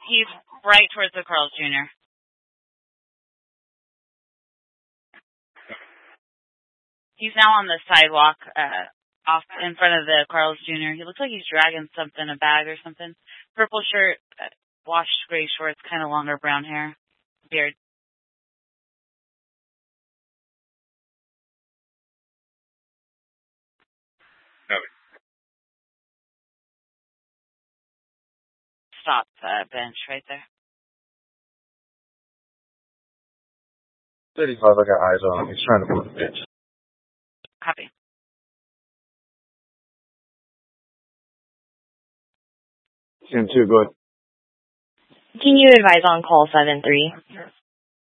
He's right towards the Carl's Jr. He's now on the sidewalk, off in front of the Carl's Jr. He looks like he's dragging something, a bag or something. Purple shirt, washed gray shorts, kind of longer brown hair, beard. Stop bench right there. 35, I got eyes on him. He's trying to move the bench. Copy. 10-2, go ahead. Can you advise on call 7-3?